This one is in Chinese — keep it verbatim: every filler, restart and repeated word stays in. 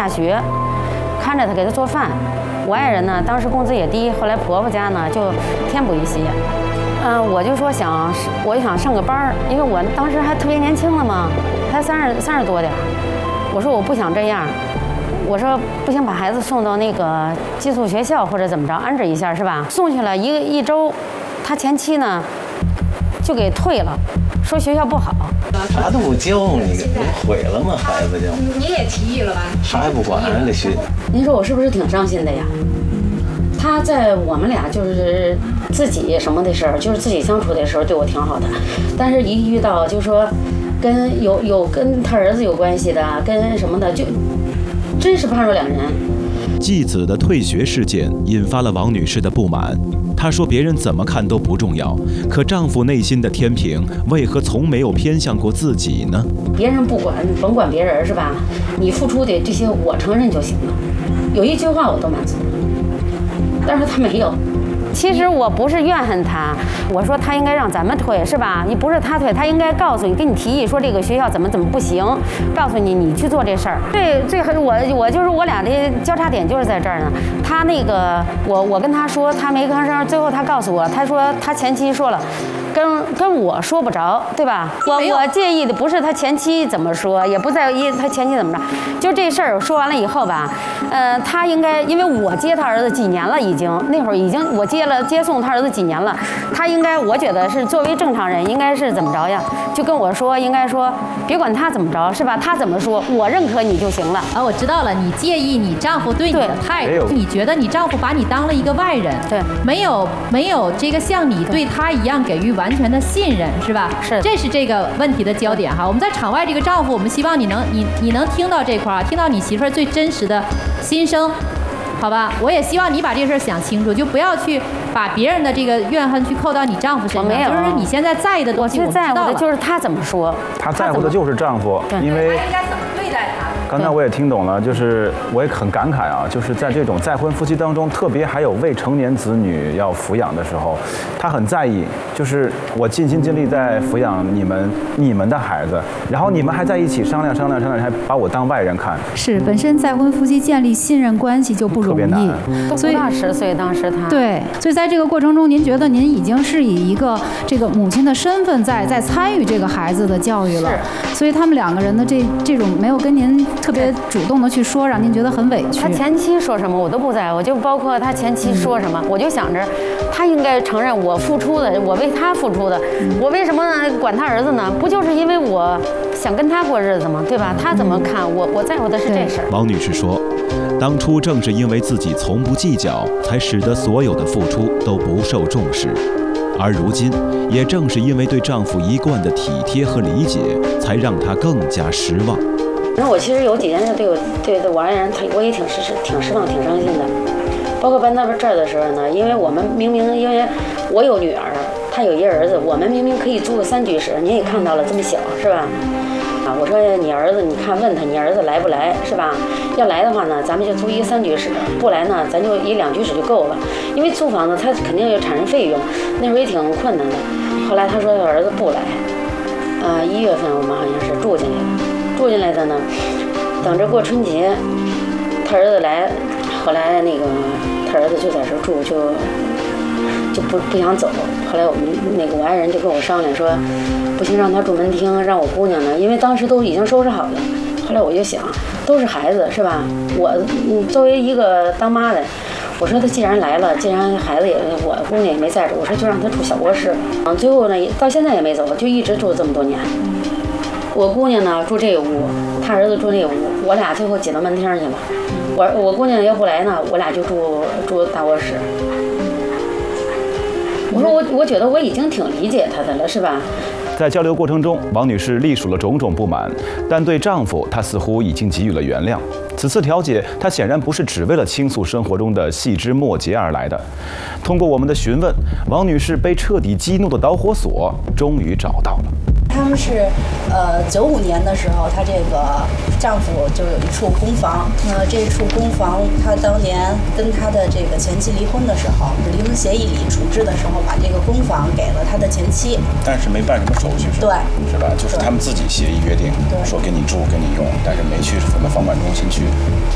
大学，看着他给他做饭。我爱人呢，当时工资也低，后来婆婆家呢就添补一些。嗯、呃，我就说想，我就想上个班儿，因为我当时还特别年轻了嘛，才三十三十多点儿。我说我不想这样，我说不行，把孩子送到那个寄宿学校或者怎么着安置一下是吧？送去了一个一周，他前妻呢就给退了，说学校不好。 啥都不教你，给毁了吗？孩子就你也提议了吧？ 啥也不管，这学。 您说我是不是挺伤心的呀？他在我们俩就是自己什么的事儿，就是自己相处的时候对我挺好的，但是一遇到就说跟有有跟他儿子有关系的，跟什么的，就真是判若两人。 继子的退学事件引发了王女士的不满。她说别人怎么看都不重要，可丈夫内心的天平为何从没有偏向过自己呢？ 别人不管，甭管别人是吧？你付出的这些我承认就行了。有一句话我都满足，但是他没有。其实我不是怨恨他，我说他应该让咱们退是吧？你不是他退，他应该告诉你，跟你提议说这个学校怎么怎么不行，告诉你你去做这事儿。最最我我就是我俩的交叉点就是在这儿呢。他那个我我跟他说他没吭声，最后他告诉我，他说他前妻说了。跟跟我说不着，对吧？我我介意的不是他前妻怎么说，也不在意他前妻怎么着，就这事儿说完了以后吧，呃，他应该因为我接他儿子几年了，已经那会儿已经我接了接送他儿子几年了，他应该我觉得是作为正常人应该是怎么着呀？就跟我说，应该说别管他怎么着，是吧？他怎么说，我认可你就行了。 啊，我知道了，你介意你丈夫对你的态度，你觉得你丈夫把你当了一个外人， 对， 没有没有这个像你对他一样给予完。完全的信任是吧？ 是， 这是这个问题的焦点哈。我们在场外这个丈夫，我们希望你能你你能听到这块儿，听到你媳妇儿最真实的心声，好吧？我也希望你把这事儿想清楚，就不要去把别人的这个怨恨去扣到你丈夫身上。 没有， 就是你现在在意的东西， 我在乎的就是他怎么说， 他在乎的就是丈夫，因为他应该怎么对待他。 刚才我也听懂了，就是我也很感慨啊，就是在这种再婚夫妻当中，特别还有未成年子女要抚养的时候，他很在意，就是我尽心尽力在抚养你们你们的孩子，然后你们还在一起商量商量商量，还把我当外人看。 是，本身再婚夫妻建立信任关系就不容易， 所以不到十岁当时他对，所以在这个过程中，您觉得您已经是以一个这个母亲的身份在在参与这个孩子的教育了，所以他们两个人的这这种没有跟您特别主动的去说，让您觉得很委屈。 他前妻说什么我都不在乎，就包括他前妻说什么，嗯、我就想着他应该承认我付出的，我为他付出的，嗯、我为什么管他儿子呢？不就是因为我想跟他过日子吗？对吧？他怎么看我？我在乎的是这事儿。 王女士说，当初正是因为自己从不计较，才使得所有的付出都不受重视。而如今，也正是因为对丈夫一贯的体贴和理解，才让她更加失望。 那我其实有几件事对我对对我爱人，他我也挺失挺失望、挺伤心的。包括搬到这儿的时候呢，因为我们明明因为我有女儿，他有一个儿子，我们明明可以租个三居室，您也看到了这么小，是吧？啊，我说你儿子，你看问他你儿子来不来，是吧？要来的话呢，咱们就租一个三居室；不来呢，咱就一两居室就够了。因为租房子他肯定要产生费用，那时候也挺困难的。后来他说他儿子不来，啊、呃，一月份我们好像是住进来了。住进来的呢，等着过春节，他儿子来，后来那个他儿子就在这住，就就不不想走。后来我们那个我爱人就跟我商量说，不行，让他住门厅，让我姑娘呢，因为当时都已经收拾好了。后来我就想，都是孩子是吧？我嗯，作为一个当妈的，我说他既然来了，既然孩子也我姑娘也没在这，我说就让他住小卧室。嗯，最后呢，到现在也没走，就一直住这么多年。我姑娘呢住这个屋，他儿子住那个屋，我俩最后挤到门厅去了。我我姑娘要不来呢，我俩就住住大卧室。我说我我觉得我已经挺理解她的了，是吧？ 在交流过程中，王女士历数了种种不满，但对丈夫她似乎已经给予了原谅。此次调解，她显然不是只为了倾诉生活中的细枝末节而来的。通过我们的询问，王女士被彻底激怒的导火索终于找到了。 他们是，呃，九五年的时候，她这个丈夫就有一处公房。呃，这处公房，她当年跟她的这个前妻离婚的时候，离婚协议里处置的时候，把这个公房给了她的前妻。 但是没办什么手续， 对， 是吧？就是他们自己协议约定，说给你住，给你用，但是没去什么房管中心去